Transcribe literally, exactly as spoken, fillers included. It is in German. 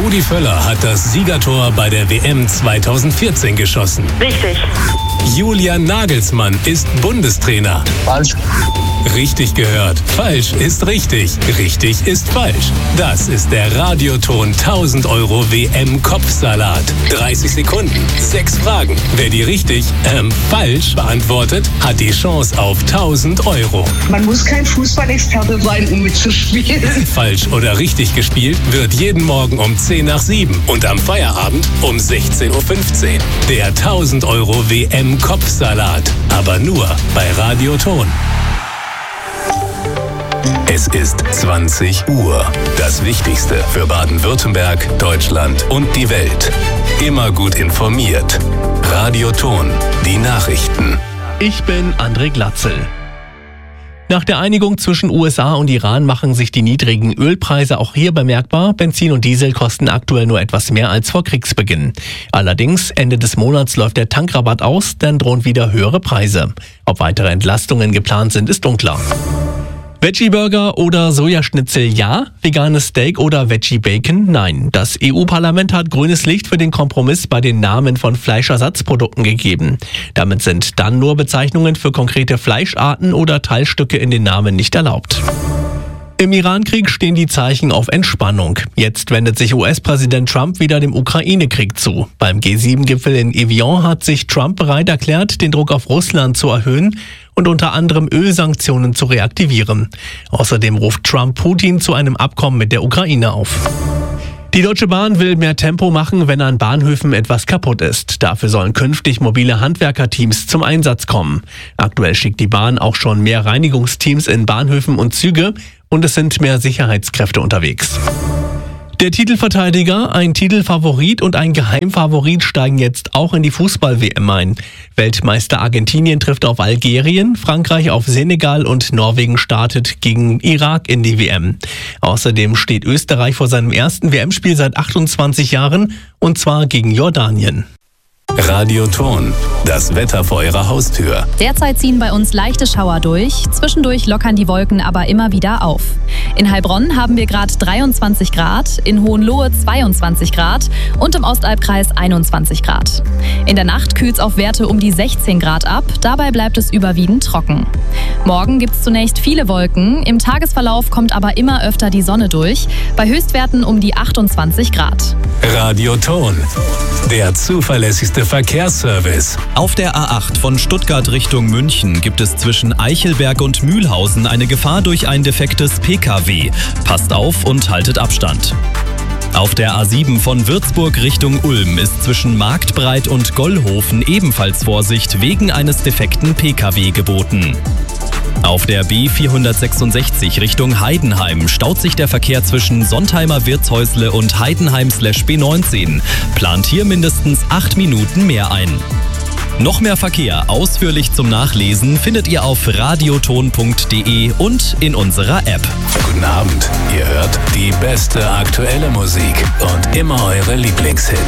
Rudi Völler hat das Siegertor bei der W M zweitausendvierzehn geschossen. Richtig. Julian Nagelsmann ist Bundestrainer. Falsch. Richtig gehört. Falsch ist richtig. Richtig ist falsch. Das ist der Radioton tausend Euro W M-Kopfsalat. dreißig Sekunden, sechs Fragen. Wer die richtig, ähm, falsch beantwortet, hat die Chance auf tausend Euro. Man muss kein Fußballexperte sein, um mitzuspielen. Falsch oder richtig gespielt wird jeden Morgen um zehn nach sieben und am Feierabend um sechzehn Uhr fünfzehn. Der tausend Euro W M-Kopfsalat. Aber nur bei Radioton. Es ist zwanzig Uhr. Das Wichtigste für Baden-Württemberg, Deutschland und die Welt. Immer gut informiert. Radioton. Die Nachrichten. Ich bin André Glatzel. Nach der Einigung zwischen U S A und Iran machen sich die niedrigen Ölpreise auch hier bemerkbar. Benzin und Diesel kosten aktuell nur etwas mehr als vor Kriegsbeginn. Allerdings, Ende des Monats läuft der Tankrabatt aus, dann drohen wieder höhere Preise. Ob weitere Entlastungen geplant sind, ist unklar. Veggie-Burger oder Sojaschnitzel ja, veganes Steak oder Veggie-Bacon nein. Das E U-Parlament hat grünes Licht für den Kompromiss bei den Namen von Fleischersatzprodukten gegeben. Damit sind dann nur Bezeichnungen für konkrete Fleischarten oder Teilstücke in den Namen nicht erlaubt. Im Iran-Krieg stehen die Zeichen auf Entspannung. Jetzt wendet sich U S-Präsident Trump wieder dem Ukraine-Krieg zu. Beim G sieben Gipfel in Evian hat sich Trump bereit erklärt, den Druck auf Russland zu erhöhen und unter anderem Ölsanktionen zu reaktivieren. Außerdem ruft Trump Putin zu einem Abkommen mit der Ukraine auf. Die Deutsche Bahn will mehr Tempo machen, wenn an Bahnhöfen etwas kaputt ist. Dafür sollen künftig mobile Handwerkerteams zum Einsatz kommen. Aktuell schickt die Bahn auch schon mehr Reinigungsteams in Bahnhöfen und Züge und es sind mehr Sicherheitskräfte unterwegs. Der Titelverteidiger, ein Titelfavorit und ein Geheimfavorit steigen jetzt auch in die Fußball-W M ein. Weltmeister Argentinien trifft auf Algerien, Frankreich auf Senegal und Norwegen startet gegen Irak in die W M. Außerdem steht Österreich vor seinem ersten W M-Spiel seit achtundzwanzig Jahren und zwar gegen Jordanien. Radioton. Das Wetter vor Ihrer Haustür. Derzeit ziehen bei uns leichte Schauer durch. Zwischendurch lockern die Wolken aber immer wieder auf. In Heilbronn haben wir gerade dreiundzwanzig Grad, in Hohenlohe zweiundzwanzig Grad und im Ostalbkreis einundzwanzig Grad. In der Nacht kühlt es auf Werte um die sechzehn Grad ab. Dabei bleibt es überwiegend trocken. Morgen gibt es zunächst viele Wolken. Im Tagesverlauf kommt aber immer öfter die Sonne durch. Bei Höchstwerten um die achtundzwanzig Grad. Radioton. Der zuverlässigste Verkehrsservice. Auf der A acht von Stuttgart Richtung München gibt es zwischen Eichelberg und Mühlhausen eine Gefahr durch ein defektes P K W. Passt auf und haltet Abstand. Auf der A sieben von Würzburg Richtung Ulm ist zwischen Marktbreit und Gollhofen ebenfalls Vorsicht wegen eines defekten P K W geboten. Auf der B vierhundertsechsundsechzig Richtung Heidenheim staut sich der Verkehr zwischen Sontheimer Wirtshäusle und Heidenheim B neunzehn. Plant hier mindestens acht Minuten mehr ein. Noch mehr Verkehr ausführlich zum Nachlesen findet ihr auf radioton punkt de und in unserer App. Guten Abend. Ihr hört die beste aktuelle Musik und immer eure Lieblingshits.